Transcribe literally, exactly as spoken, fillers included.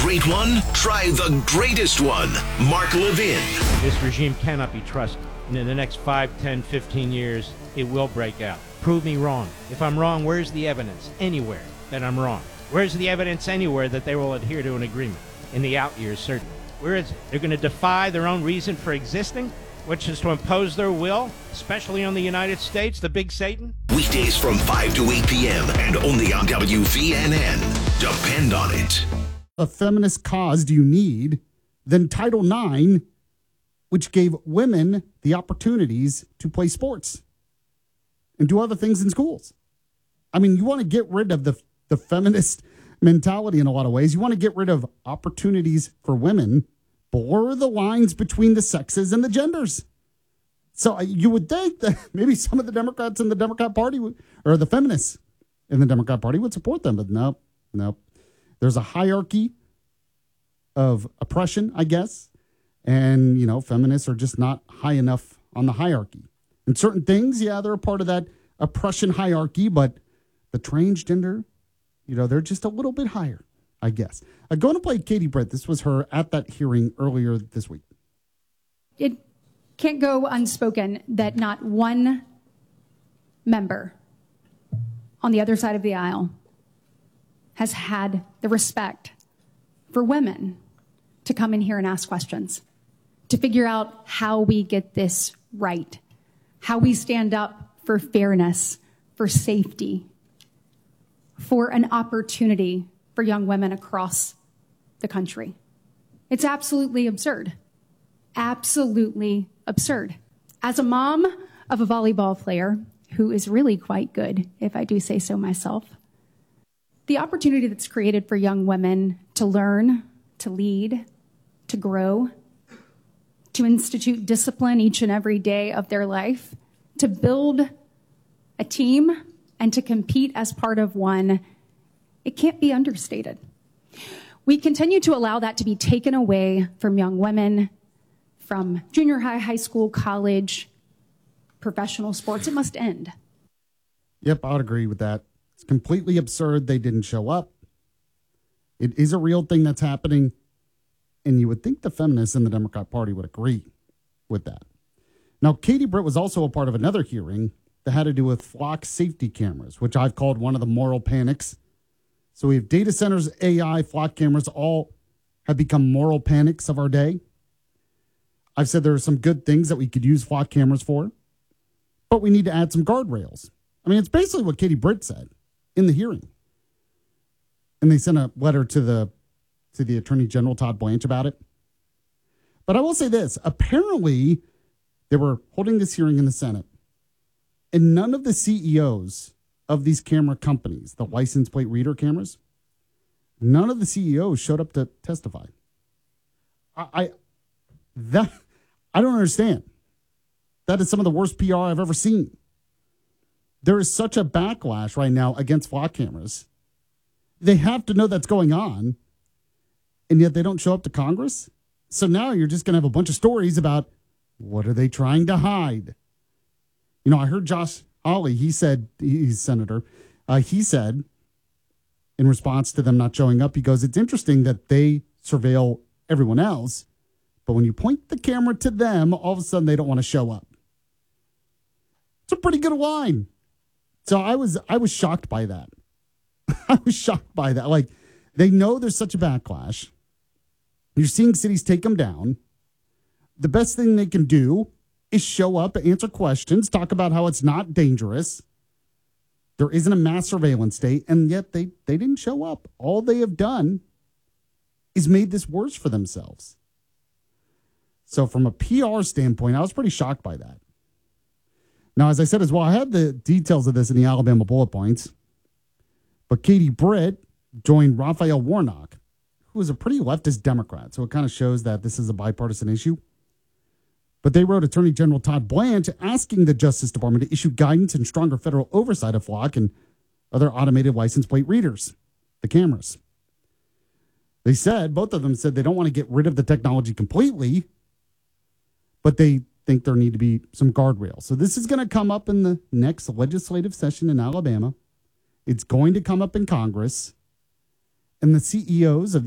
great one? Try the greatest one. Mark Levin. This regime cannot be trusted. And in the next five, ten, fifteen years, it will break out. Prove me wrong. If I'm wrong, where's the evidence? Anywhere that I'm wrong. Where's the evidence anywhere that they will adhere to an agreement? In the out years, certainly. Where is it? They're going to defy their own reason for existing, which is to impose their will, especially on the United States, the big Satan? Weekdays from five to eight p.m. and only on W V N N. Depend on it. A feminist cause do you need than Title nine, which gave women the opportunities to play sports and do other things in schools? I mean, you want to get rid of the, the feminist mentality in a lot of ways. You want to get rid of opportunities for women, blur the lines between the sexes and the genders. So you would think that maybe some of the Democrats in the Democrat Party would, or the feminists in the Democrat Party would support them, but nope, nope. There's a hierarchy of oppression, I guess. And, you know, feminists are just not high enough on the hierarchy. And certain things, yeah, they're a part of that oppression hierarchy, but the transgender, you know, they're just a little bit higher, I guess. I'm going to play Katie Britt. This was her at that hearing earlier this week. It can't go unspoken that not one member on the other side of the aisle has had the respect for women to come in here and ask questions, to figure out how we get this right, how we stand up for fairness, for safety, for an opportunity for young women across the country. It's absolutely absurd. Absolutely absurd. As a mom of a volleyball player who is really quite good, if I do say so myself, the opportunity that's created for young women to learn, to lead, to grow, to institute discipline each and every day of their life, to build a team and to compete as part of one, it can't be understated. We continue to allow that to be taken away from young women, from junior high, high school, college, professional sports. It must end. Yep, I would agree with that. It's completely absurd they didn't show up. It is a real thing that's happening, and you would think the feminists in the Democrat Party would agree with that. Now, Katie Britt was also a part of another hearing that had to do with flock safety cameras, which I've called one of the moral panics. So we have data centers, A I, flock cameras, all have become moral panics of our day. I've said there are some good things that we could use flock cameras for, but we need to add some guardrails. I mean, it's basically what Katie Britt said in the hearing. And they sent a letter to the to the Attorney General, Todd Blanche, about it. But I will say this. Apparently, they were holding this hearing in the Senate, and none of the C E Os of these camera companies, the license plate reader cameras, none of the C E Os showed up to testify. I, I that I don't understand. That is some of the worst P R I've ever seen. There is such a backlash right now against flock cameras. They have to know that's going on, and yet they don't show up to Congress. So now you're just going to have a bunch of stories about what are they trying to hide. You know, I heard Josh Hawley, he said, he's senator, uh, he said, in response to them not showing up, he goes, it's interesting that they surveil everyone else, but when you point the camera to them, all of a sudden they don't want to show up. It's a pretty good line. So I was I was shocked by that. I was shocked by that. Like, they know there's such a backlash. You're seeing cities take them down. The best thing they can do is show up, answer questions, talk about how it's not dangerous. There isn't a mass surveillance state, and yet they, they didn't show up. All they have done is made this worse for themselves. So from a P R standpoint, I was pretty shocked by that. Now, as I said as well, I had the details of this in the Alabama bullet points, but Katie Britt joined Raphael Warnock, who is a pretty leftist Democrat, so it kind of shows that this is a bipartisan issue. But they wrote Attorney General Todd Blanche asking the Justice Department to issue guidance and stronger federal oversight of flock and other automated license plate readers, the cameras. They said, both of them said they don't want to get rid of the technology completely, but they think there need to be some guardrails. So this is going to come up in the next legislative session in Alabama. It's going to come up in Congress. And the C E Os of